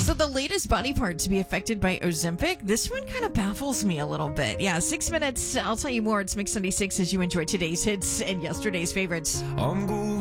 So the latest body part to be affected by Ozempic, this one kind of baffles me a little bit. Yeah, 6 minutes. I'll tell you more. It's Mix 96 as you enjoy today's hits and yesterday's favorites. I'm going